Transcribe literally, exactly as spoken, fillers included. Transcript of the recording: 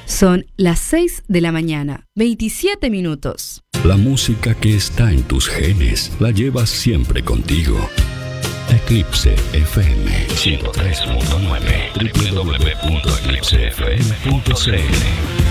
Son las seis de la mañana, veintisiete minutos. La música que está en tus genes la llevas siempre contigo. Eclipse F M ciento tres punto nueve, doble u doble u doble u punto eclipse f m punto c l.